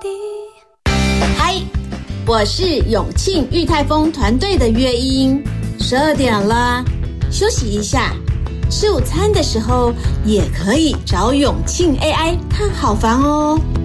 嗨，我是永庆裕泰丰团队的月英。12点了，休息一下，吃午餐的时候也可以找永庆 AI 看好房哦。